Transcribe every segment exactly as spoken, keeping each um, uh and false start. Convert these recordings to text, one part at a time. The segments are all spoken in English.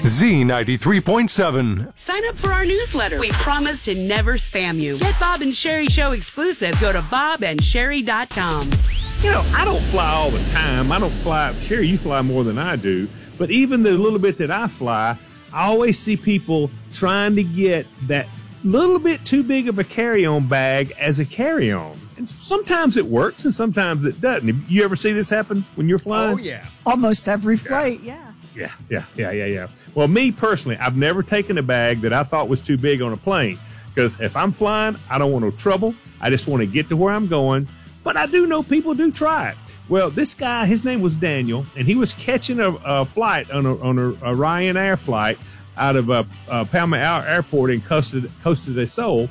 Z ninety-three point seven. Sign up for our newsletter. We promise to never spam you. Get Bob and Sherry Show exclusives. Go to bob and sherry dot com. You know, I don't fly all the time. I don't fly. Sherry, you fly more than I do. But even the little bit that I fly, I always see people trying to get that little bit too big of a carry-on bag as a carry-on. And sometimes it works and sometimes it doesn't. Have you ever see this happen when you're flying? Oh, yeah. Almost every flight, yeah. Yeah, yeah, yeah, yeah, yeah. Well, me personally, I've never taken a bag that I thought was too big on a plane. Because if I'm flying, I don't want no trouble. I just want to get to where I'm going. But I do know people do try it. Well, this guy, his name was Daniel, and he was catching a, a flight on a, on a, a Ryanair flight out of a, a Palma Airport in Costa, Costa del Sol.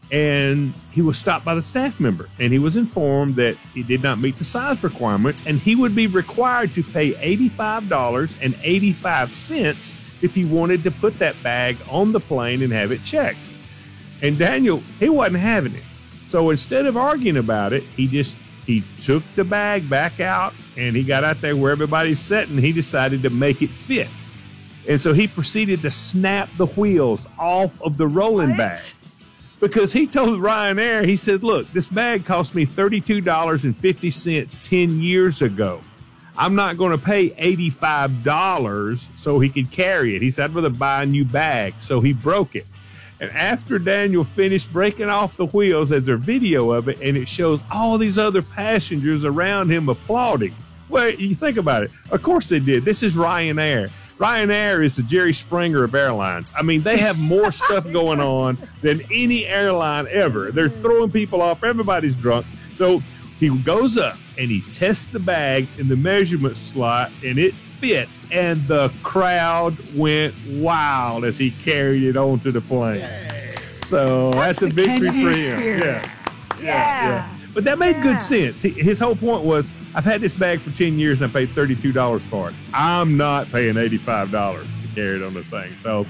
And he was stopped by the staff member, and he was informed that he did not meet the size requirements, and he would be required to pay eighty-five dollars and eighty-five cents if he wanted to put that bag on the plane and have it checked. And Daniel, he wasn't having it. So instead of arguing about it, he just he took the bag back out, and he got out there where everybody's sitting. He decided to make it fit. And so he proceeded to snap the wheels off of the rolling What? bag. Because he told Ryanair, he said, look, this bag cost me thirty-two dollars and fifty cents ten years ago. I'm not going to pay eighty-five dollars so he could carry it. He said, I'd rather buy a new bag. So he broke it. And after Daniel finished breaking off the wheels, there's a video of it, and it shows all these other passengers around him applauding. Well, you think about it. Of course they did. This is Ryanair. Ryanair is the Jerry Springer of airlines. I mean, they have more stuff going on than any airline ever. They're throwing people off. Everybody's drunk. So he goes up and he tests the bag in the measurement slot, and it fit. And the crowd went wild as he carried it onto the plane. Yay. So that's, that's a victory for him. Yeah. Yeah. yeah. yeah. But that made yeah. good sense. He, his whole point was, I've had this bag for ten years and I paid thirty-two dollars for it. I'm not paying eighty-five dollars to carry it on the thing. So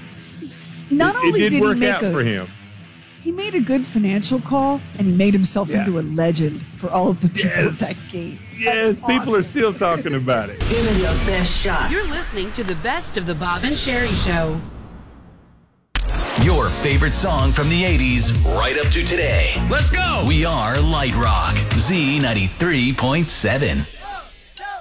not it, only it did, did work he make out a, for him. He made a good financial call, and he made himself yeah. into a legend for all of the people yes. at that gate. Yes, That's people awesome. are still talking about it. Give it your best shot. You're listening to the best of the Bob and Sherry Show. Your favorite song from the eighties right up to today. Let's go. We are Light Rock, Z ninety-three point seven.